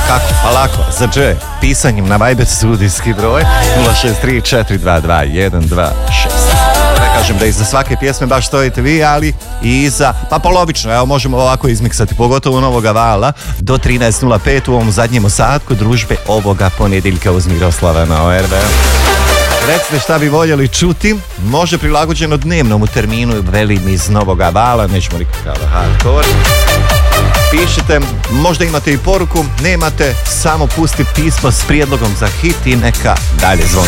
Kako? Pa lako, za dž, pisanjem na Viber studijski broj 063-422-126. Ne kažem da iza svake pjesme baš stojite vi, ali i iza, pa polovično, evo možemo ovako izmiksati, pogotovo Novoga vala, do 13.05 u ovom zadnjem osatku družbe ovoga ponedjeljka uz Miroslava na ORV. Recite šta bi voljeli čuti, može prilagođeno dnevnom terminu, velim iz Novoga vala, nećemo nikakav hardcore. Pišite, možda imate i poruku, nemate, samo pusti pismo s prijedlogom za hit i neka dalje zvoni.